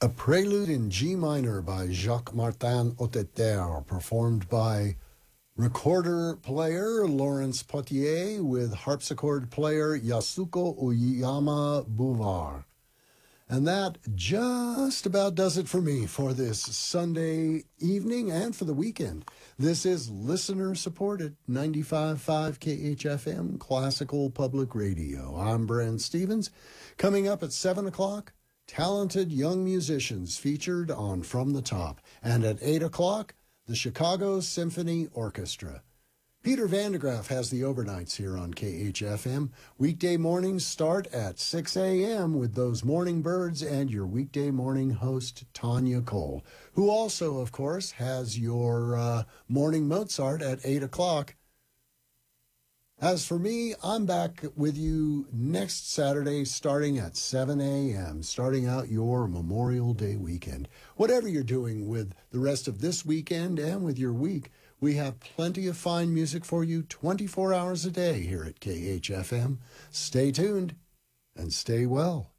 A Prelude in G minor by Jacques-Martin Hotteterre, performed by recorder player Laurence Potier with harpsichord player Yasuko Uyama Bouvard. And that just about does it for me for this Sunday evening and for the weekend. This is listener-supported 95.5 KHFM Classical Public Radio. I'm Brent Stevens. Coming up at 7 o'clock, talented young musicians featured on From the Top. And at 8 o'clock, the Chicago Symphony Orchestra. Peter Vandegraff has the overnights here on KHFM. Weekday mornings start at 6 a.m. with those morning birds and your weekday morning host, Tanya Cole, who also, of course, has your morning Mozart at 8 o'clock. As for me, I'm back with you next Saturday starting at 7 a.m., starting out your Memorial Day weekend. Whatever you're doing with the rest of this weekend and with your week, we have plenty of fine music for you 24 hours a day here at KHFM. Stay tuned and stay well.